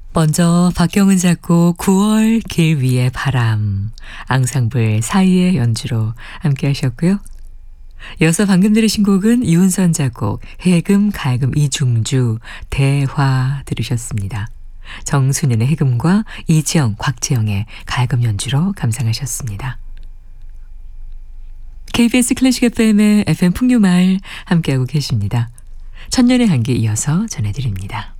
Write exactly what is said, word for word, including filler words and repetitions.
먼저 박경은 작곡 구월 길 위의 바람, 앙상블 사이의 연주로 함께 하셨고요. 이어서 방금 들으신 곡은 이훈선 작곡 해금 가야금 이중주 대화 들으셨습니다. 정순연의 해금과 이지영, 곽재영의 가야금 연주로 감상하셨습니다. 케이비에스 클래식 에프엠의 에프엠 풍류마을 함께하고 계십니다. 천년의 한기 이어서 전해드립니다.